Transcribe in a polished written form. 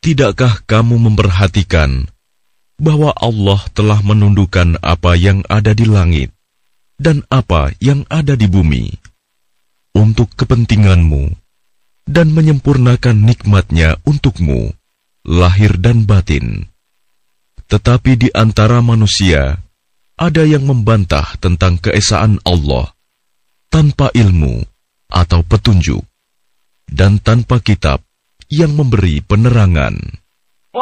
Tidakkah kamu memperhatikan bahwa Allah telah menundukkan apa yang ada di langit dan apa yang ada di bumi untuk kepentinganmu dan menyempurnakan nikmat-Nya untukmu, lahir dan batin. Tetapi di antara manusia ada yang membantah tentang keesaan Allah tanpa ilmu atau petunjuk dan tanpa kitab yang memberi penerangan.